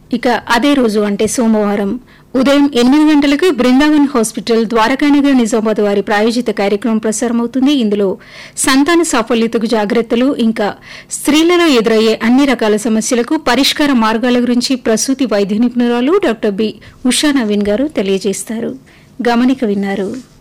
ఇక అదే రోజు అంటే సోమవారం ఉదయం 8 గంటలకు బృందావన్ హాస్పిటల్ ద్వారకానగర్ నిజామాబాద్ వారి ప్రాయోజిత కార్యక్రమం ప్రసారమవుతుంది. ఇందులో సంతాన సాఫల్యతకు జాగ్రత్తలు, ఇంకా స్త్రీలలో ఎదురయ్యే అన్ని రకాల సమస్యలకు పరిష్కార మార్గాల గురించి ప్రసూతి వైద్య నిపుణురాలు డాక్టర్ బి ఉషా నవీన్ గారు తెలియజేస్తారు. గమనిక విన్నారు.